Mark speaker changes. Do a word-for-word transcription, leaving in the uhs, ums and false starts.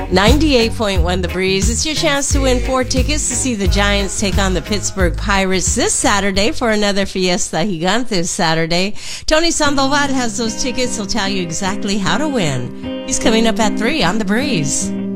Speaker 1: ninety-eight point one The Breeze. It's your chance to win four tickets to see the Giants take on the Pittsburgh Pirates this Saturday for another Fiesta Gigante Saturday. Tony Sandoval has those tickets. He'll tell you exactly how to win. He's coming up at three on The Breeze.